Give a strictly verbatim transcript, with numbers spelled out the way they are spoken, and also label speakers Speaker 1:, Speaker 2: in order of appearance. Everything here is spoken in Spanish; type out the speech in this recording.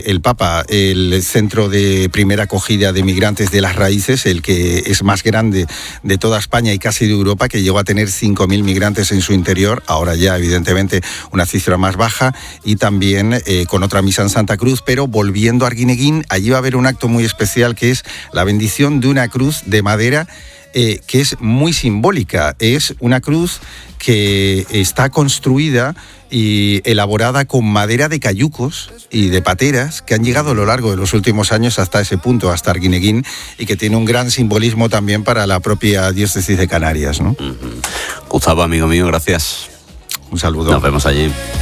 Speaker 1: eh, el Papa el centro de primera acogida de migrantes de Las Raíces, el que es más grande de toda España y casi de Europa, que llegó a tener cinco mil migrantes en su interior, ahora ya evidentemente una cifra más baja, y también eh, con otra misa en Santa Cruz. Pero volviendo a Arguineguín, allí va a haber un acto muy especial que es la bendición de una cruz de madera eh, que es muy simbólica. Es una cruz que está construida y elaborada con madera de cayucos y de pateras que han llegado a lo largo de los últimos años hasta ese punto, hasta Arguineguín, y que tiene un gran simbolismo también para la propia diócesis de Canarias, ¿no?
Speaker 2: Uh-huh. Gustavo, amigo mío, gracias.
Speaker 1: Un saludo.
Speaker 2: Nos vemos allí.